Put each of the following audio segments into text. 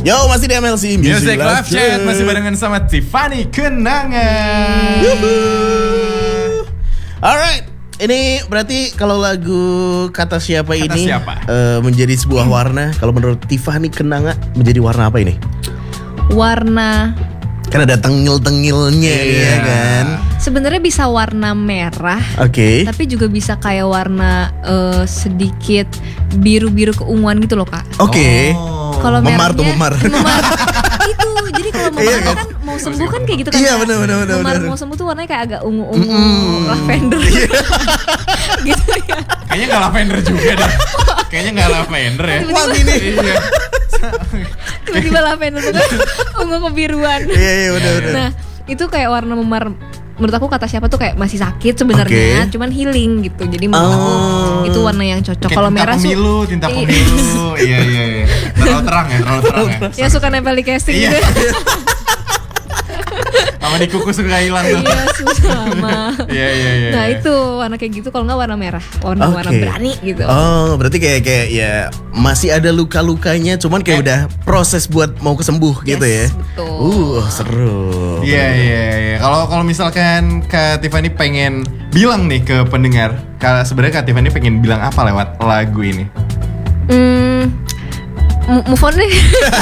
Yo, masih di MLC Music Live Chat, masih barengan sama Tiffany Kenangan. Alright, ini berarti kalau lagu Kata Siapa ini menjadi sebuah warna. Kalau menurut Tiffany Kenangan menjadi warna apa ini? Warna, kan ada tengil-tengilnya ya kan. Sebenarnya bisa warna merah. Oke. Tapi juga bisa kayak warna sedikit biru-biru keunguan gitu loh, Kak. Oke. Kalau memar tuh memar. Itu jadi kalau memar kan mau sembuh kan kayak gitu kan. Iya benar. Memar mau sembuh tuh warnanya kayak agak ungu-ungu, lavender. Gitu ya. Kayaknya nggak lavender juga deh. Kayaknya nggak lavender ya. Wangi nih. Iya. Tiba-tiba lavender tuh ungu kebiruan. Iya benar. Nah itu kayak warna memar. Menurut aku Kata Siapa tuh kayak masih sakit sebenarnya, cuman healing gitu. Jadi menurut aku itu warna yang cocok. Kalau merah tinta pemilu. Iya. Terlalu terang ya. Ya suka nempel di casing gitu. Sama di kuku suka hilang tuh. Iya, sama. Iya. Nah itu warna kayak gitu, kalau nggak warna merah, warna berani gitu. Oh, berarti kayak ya masih ada luka-lukanya, cuman kayak udah proses buat mau kesembuh gitu ya. Betul. Seru. Iya. Kalau misalkan Kak Tiffany pengen bilang nih ke pendengar, sebenarnya Kak Tiffany pengen bilang apa lewat lagu ini? Move on deh.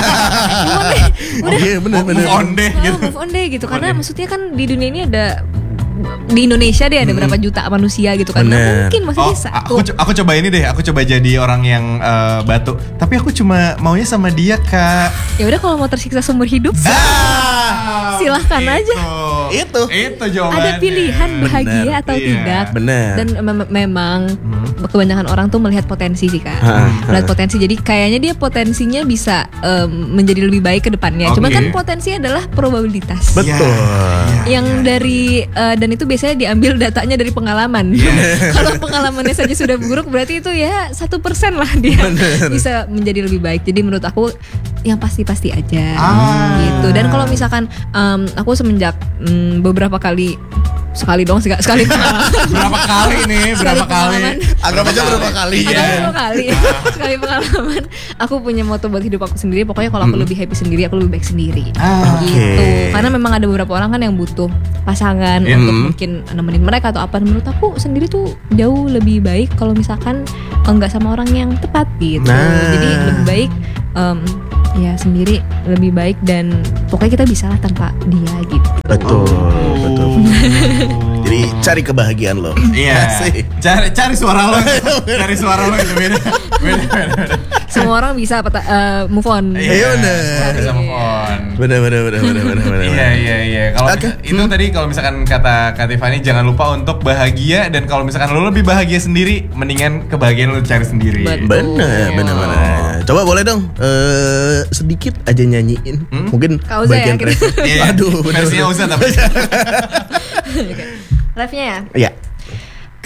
Iya benar. Move on deh gitu. Karena maksudnya kan di dunia ini ada, di Indonesia deh ada berapa juta manusia gitu kan. Nggak mungkin masih bisa. Aku coba ini deh. Aku coba jadi orang yang batu. Tapi aku cuma maunya sama dia, Kak. Ya udah, kalau mau tersiksa seumur hidup, silahkan aja. Itu jawabannya. Ada pilihan bahagia atau tidak. Benar. Dan memang kebanyakan orang tuh melihat potensi sih, Kak. Melihat potensi. Jadi kayaknya dia potensinya bisa menjadi lebih baik ke depannya. Cuma kan potensi adalah probabilitas. Betul. Yang dari dan itu biasanya diambil datanya dari pengalaman. Kalau pengalamannya saja sudah buruk, berarti itu ya 1% lah dia bisa menjadi lebih baik. Jadi menurut aku yang pasti-pasti aja gitu. Dan kalau misalkan aku semenjak beberapa kali, sekali berapa kali nih? Berapa kali? Anggap aja berapa kali ya. Sekali pengalaman, aku punya moto buat hidup aku sendiri. Pokoknya kalau aku lebih happy sendiri, aku lebih baik sendiri. Gitu. Karena memang ada beberapa orang kan yang butuh pasangan untuk mungkin nemenin mereka atau apa. Menurut aku sendiri tuh jauh lebih baik kalau misalkan enggak sama orang yang tepat gitu. Jadi lebih baik ya sendiri lebih baik, dan pokoknya kita bisa lah tanpa dia gitu. Betul. Jadi cari kebahagiaan lo. Iya. Cari suara lo. Cari suara lo itu beda. Semua orang bisa move on. Iya benar. Bisa move on. Benar. Iya. Kalau itu tadi, kalau misalkan kata Kak Tiffany, jangan lupa untuk bahagia, dan kalau misalkan lo lebih bahagia sendiri, mendingan kebahagiaan lo cari sendiri. Benar. Coba boleh dong sedikit aja nyanyiin. Mungkin Kauza bagian ya, Aduh, versinya Uza tapi. Live-nya ya? Iya.